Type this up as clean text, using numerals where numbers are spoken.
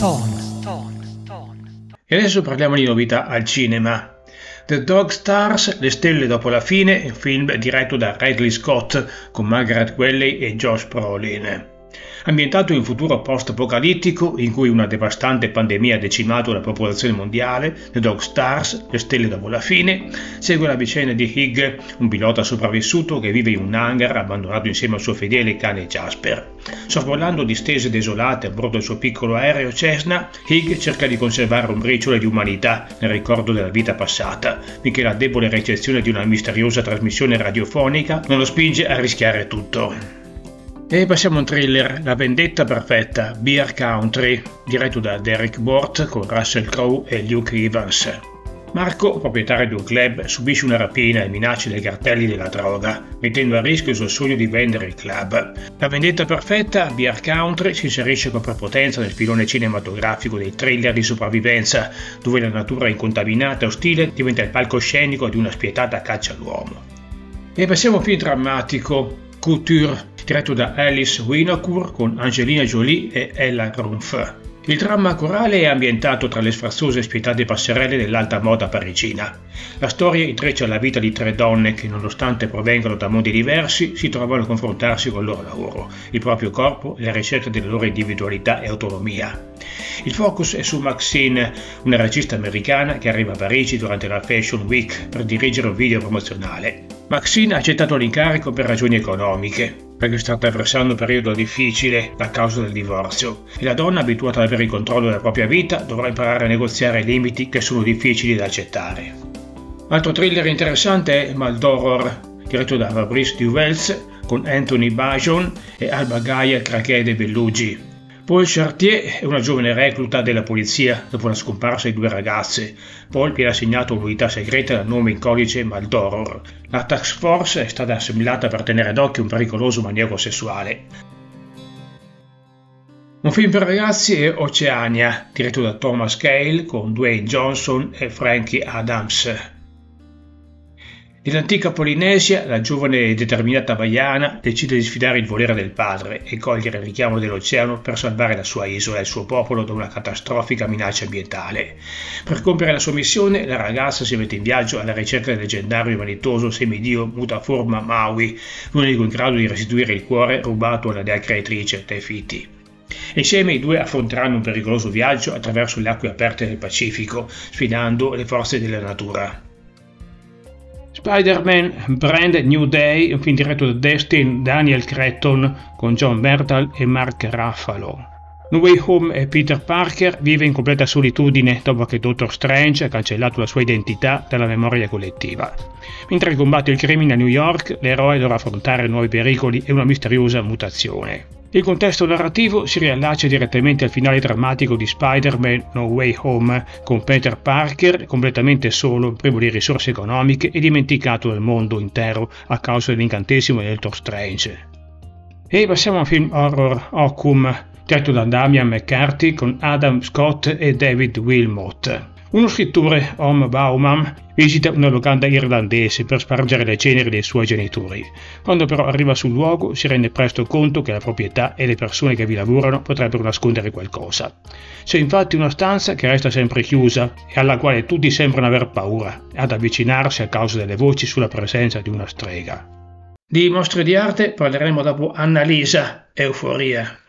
E adesso parliamo di novità al cinema. The Dog Stars, Le stelle dopo la fine, è un film diretto da Ridley Scott con Margaret Qualley e Josh Brolin. Ambientato in un futuro post-apocalittico in cui una devastante pandemia ha decimato la popolazione mondiale, The Dog Stars, Le stelle dopo la fine, segue la vicenda di Hig, un pilota sopravvissuto che vive in un hangar abbandonato insieme al suo fedele cane Jasper. Sorvolando distese desolate a bordo del suo piccolo aereo Cessna, Hig cerca di conservare un briciolo di umanità nel ricordo della vita passata, finché la debole ricezione di una misteriosa trasmissione radiofonica non lo spinge a rischiare tutto. E passiamo a un thriller, La vendetta perfetta, Bear Country, diretto da Derek Bort con Russell Crowe e Luke Evans. Marco, proprietario di un club, subisce una rapina e minacce dai cartelli della droga, mettendo a rischio il suo sogno di vendere il club. La vendetta perfetta, Bear Country, si inserisce con prepotenza nel filone cinematografico dei thriller di sopravvivenza, dove la natura incontaminata e ostile diventa il palcoscenico di una spietata caccia all'uomo. E passiamo a un film drammatico, Couture, diretto da Alice Winocour con Angelina Jolie e Ella Rumpf. Il dramma corale è ambientato tra le sfarzose e spietate passerelle dell'alta moda parigina. La storia intreccia la vita di tre donne che, nonostante provengano da mondi diversi, si trovano a confrontarsi con il loro lavoro, il proprio corpo e la ricerca della loro individualità e autonomia. Il focus è su Maxine, una regista americana che arriva a Parigi durante la Fashion Week per dirigere un video promozionale. Maxine ha accettato l'incarico per ragioni economiche, perché sta attraversando un periodo difficile a causa del divorzio, e la donna, abituata ad avere il controllo della propria vita, dovrà imparare a negoziare limiti che sono difficili da accettare. Altro thriller interessante è Maldoror, diretto da Fabrice Duvels con Anthony Bajon e Alba Gaia Craquet de Bellugi. Paul Chartier è una giovane recluta della polizia dopo la scomparsa di due ragazze. Paul viene assegnato un'unità segreta dal nome in codice Maldoror. La task force è stata assemblata per tenere d'occhio un pericoloso maniaco sessuale. Un film per ragazzi è Oceania, diretto da Thomas Cale con Dwayne Johnson e Frankie Adams. Nell'antica Polinesia, la giovane e determinata Vaiana decide di sfidare il volere del padre e cogliere il richiamo dell'oceano per salvare la sua isola e il suo popolo da una catastrofica minaccia ambientale. Per compiere la sua missione, la ragazza si mette in viaggio alla ricerca del leggendario e vanitoso semidio Mutaforma Maui, l'unico in grado di restituire il cuore rubato alla dea creatrice Tefiti. Insieme i due affronteranno un pericoloso viaggio attraverso le acque aperte del Pacifico, sfidando le forze della natura. Spider-Man Brand New Day, un film diretto da Destin Daniel Cretton con John Bernthal e Mark Ruffalo. No Way Home e Peter Parker vive in completa solitudine dopo che Dottor Strange ha cancellato la sua identità dalla memoria collettiva. Mentre combatte il crimine a New York, l'eroe dovrà affrontare nuovi pericoli e una misteriosa mutazione. Il contesto narrativo si riallaccia direttamente al finale drammatico di Spider-Man No Way Home, con Peter Parker completamente solo, privo di risorse economiche e dimenticato dal mondo intero a causa dell'incantesimo di Dottor Strange. E passiamo a un film horror, Occum, diretto da Damian McCarthy con Adam Scott e David Wilmot. Uno scrittore, Om Bauman, visita una locanda irlandese per spargere le ceneri dei suoi genitori. Quando però arriva sul luogo si rende presto conto che la proprietà e le persone che vi lavorano potrebbero nascondere qualcosa. C'è infatti una stanza che resta sempre chiusa e alla quale tutti sembrano aver paura ad avvicinarsi a causa delle voci sulla presenza di una strega. Di mostre di arte parleremo dopo Annalisa, Euforia.